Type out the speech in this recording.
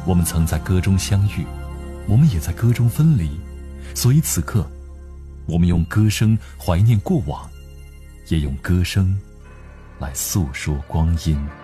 我们曾在歌中相遇，我们也在歌中分离，所以此刻我们用歌声怀念过往，也用歌声来诉说光阴。